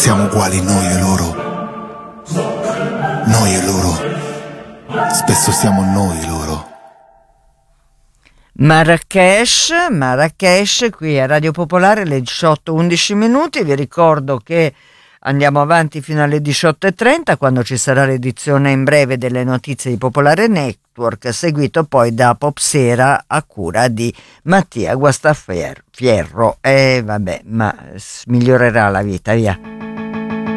Siamo uguali noi e loro. Noi e loro. Spesso siamo noi loro. Marrakesh, qui a Radio Popolare, le 18:11. Vi ricordo che andiamo avanti fino alle 18:30, quando ci sarà l'edizione in breve delle notizie di Popolare Network, seguito poi da Popsera a cura di Mattia Guastafierro. Vabbè, ma migliorerà la vita, via.